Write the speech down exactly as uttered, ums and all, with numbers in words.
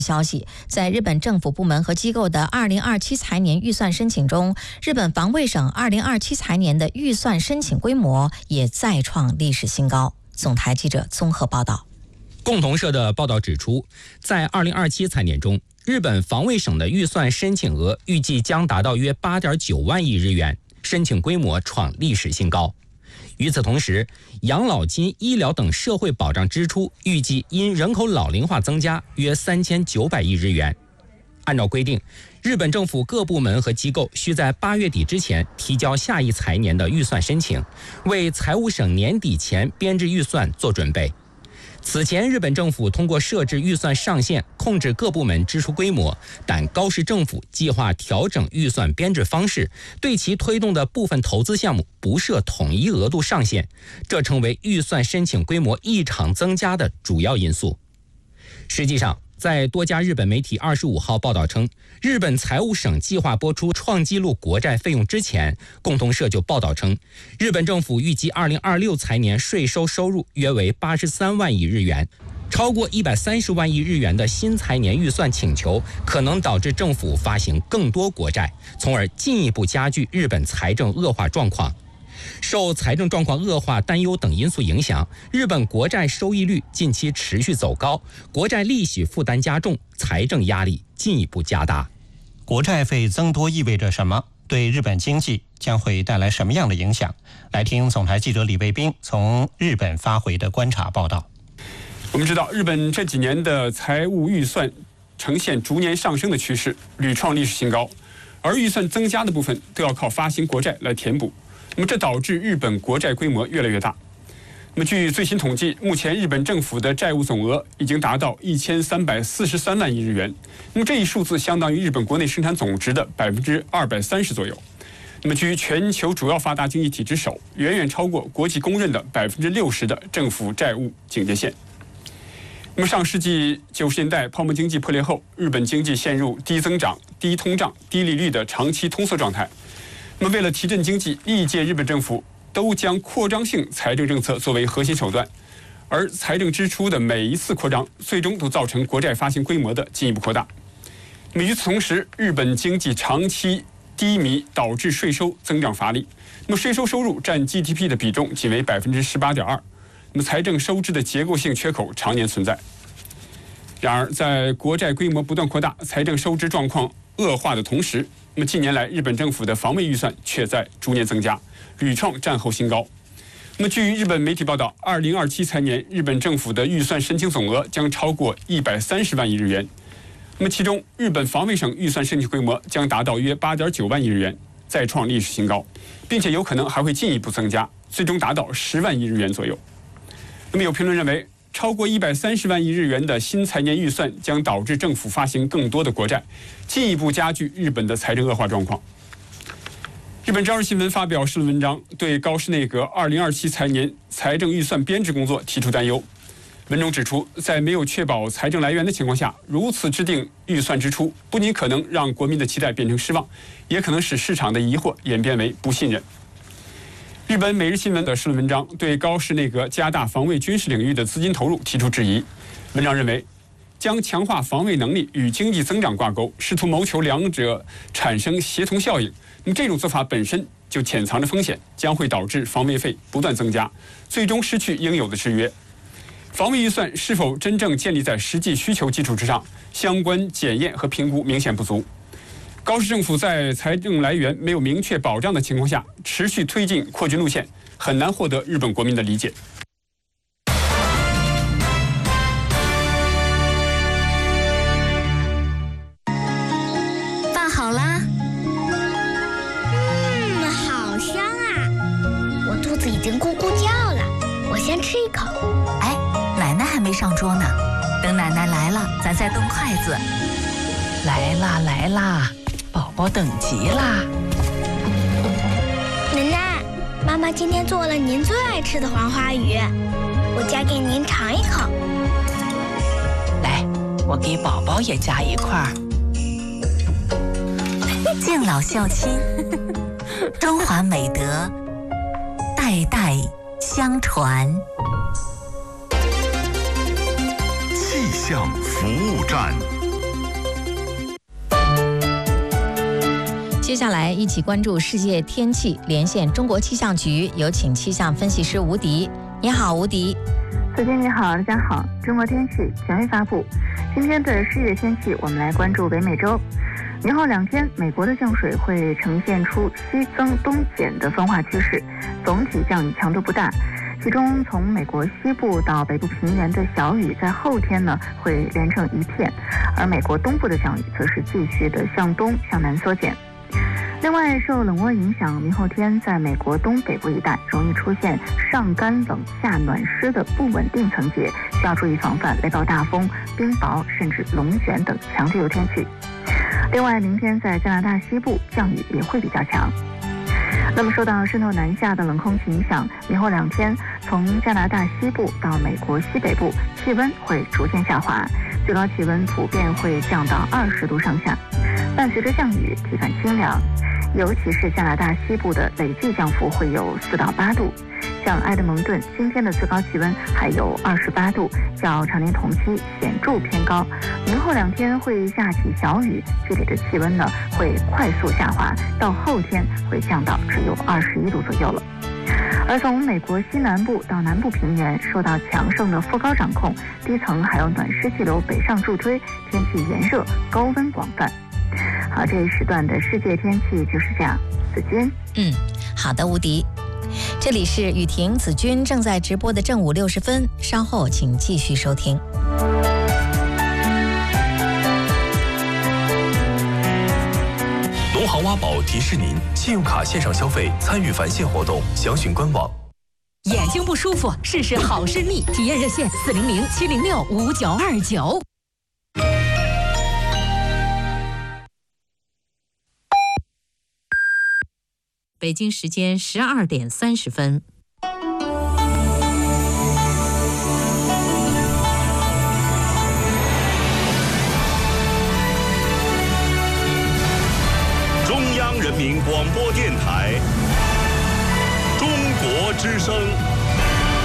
消息，在日本政府部门和机构的二零二七财年预算申请中，日本防卫省二零二七财年的预算申请规模也再创历史新高。总台记者综合报道。 共同社的报道指出，在二零二七财年中，日本防卫省的预算申请额预计将达到约 八点九万亿日元，申请规模创历史新高。与此同时，养老金、医疗等社会保障支出预计因人口老龄化增加约三千九百亿日元。按照规定，日本政府各部门和机构需在八月底之前提交下一财年的预算申请，为财务省年底前编制预算做准备。此前，日本政府通过设置预算上限控制各部门支出规模，但高市政府计划调整预算编制方式，对其推动的部分投资项目不设统一额度上限，这成为预算申请规模异常增加的主要因素。实际上，在多家日本媒体二十五号报道称，日本财务省计划拨出创纪录国债费用之前，共同社就报道称，日本政府预计二零二六财年税收收入约为八十三万亿日元，超过一百三十万亿日元的新财年预算请求，可能导致政府发行更多国债，从而进一步加剧日本财政恶化状况。受财政状况恶化担忧等因素影响，日本国债收益率近期持续走高，国债利息负担加重，财政压力进一步加大。 国债费增多意味着什么？对日本经济将会带来什么样的影响？来听总台记者李卫兵从日本发回的观察报道。 我们知道，日本这几年的财务预算呈现逐年上升的趋势，屡创历史新高，而预算增加的部分都要靠发行国债来填补。那么这导致日本国债规模越来越大。那么据最新统计，目前日本政府的债务总额已经达到一千三百四十三万亿日元。那么这一数字相当于日本国内生产总值的百分之二百三十左右。那么居全球主要发达经济体之首，远远超过国际公认的百分之六十的政府债务警戒线。那么上世纪九十年代泡沫经济破裂后，日本经济陷入低增长、低通胀、低利率的长期通缩状态。那么为了提振经济，历届日本政府都将扩张性财政政策作为核心手段，而财政支出的每一次扩张，最终都造成国债发行规模的进一步扩大。那么与此同时，日本经济长期低迷导致税收增长乏力，那么税收收入占 G D P 的比重仅为百分之十八点二，那么财政收支的结构性缺口常年存在。然而，在国债规模不断扩大、财政收支状况恶化的同时，那么近年来日本政府的防卫预算却在逐年增加，屡创战后新高。那么据日本媒体报道，二零二七财年日本政府的预算申请总额将超过一百三十万亿日元。那么其中，日本防卫省预算申请规模将达到约八点九万亿日元，再创历史新高，并且有可能还会进一步增加，最终达到十万亿日元左右。那么有评论认为，超过一百三十万亿日元的新财年预算将导致政府发行更多的国债，进一步加剧日本的财政恶化状况。日本朝日新闻发表社论文章，对高市内阁二零二七财年财政预算编制工作提出担忧。文中指出，在没有确保财政来源的情况下，如此制定预算支出，不仅可能让国民的期待变成失望，也可能使市场的疑惑演变为不信任。日本每日新闻的社论文章对高市内阁加大防卫军事领域的资金投入提出质疑。文章认为，将强化防卫能力与经济增长挂钩，试图谋求两者产生协同效应，那么这种做法本身就潜藏着风险，将会导致防卫费不断增加，最终失去应有的制约。防卫预算是否真正建立在实际需求基础之上，相关检验和评估明显不足。高市政府在财政来源没有明确保障的情况下，持续推进扩军路线，很难获得日本国民的理解。 饭好啦。 嗯，好香啊！我肚子已经咕咕叫了，我先吃一口。 哎，奶奶还没上桌呢，等奶奶来了，咱再动筷子。 来啦来啦，宝宝等急啦！ 奶奶，妈妈今天做了您最爱吃的黄花鱼，我夹给您尝一口。 来，我给宝宝也夹一块儿。 敬老孝亲，中华美德代代相传。 气象服务站。 接下来一起关注世界天气，连线中国气象局，有请气象分析师吴迪。你好，吴迪。 子君你好，大家好。中国天气权威发布，今天的世界天气，我们来关注北美洲。明后两天，美国的降水会呈现出西增东减的分化趋势，总体降雨强度不大。其中从美国西部到北部平原的小雨，在后天呢会连成一片，而美国东部的降雨则是继续的向东向南缩减。另外，受冷涡影响，明后天在美国东北部一带容易出现上干冷下暖湿的不稳定层结，需要注意防范雷暴大风、冰雹甚至龙卷等强对流天气。另外，明天在加拿大西部降雨也会比较强。那么受到渗透南下的冷空气影响，明后两天从加拿大西部到美国西北部，气温会逐渐下滑，最高气温普遍会降到二十度上下，伴随着降雨，体感清凉，尤其是加拿大西部的累计降幅会有四到八度。像埃德蒙顿今天的最高气温还有二十八度，较常年同期显著偏高。明后两天会下起小雨，这里的气温呢会快速下滑，到后天会降到只有二十一度左右了。而从美国西南部到南部平原，受到强盛的副高掌控，低层还有暖湿气流北上助推，天气炎热，高温广泛。好，这一时段的世界天气就是这样。子君， 嗯，好的，吴迪。这里是雨婷、子君正在直播的正午六十分，稍后请继续收听。 农行挖宝提示您：信用卡线上消费参与返现活动，详询官网。 眼睛不舒服，试试好视力，体验热线四零零七零六五九二九。北京时间十二点三十分。 中央人民广播电台，中国之声。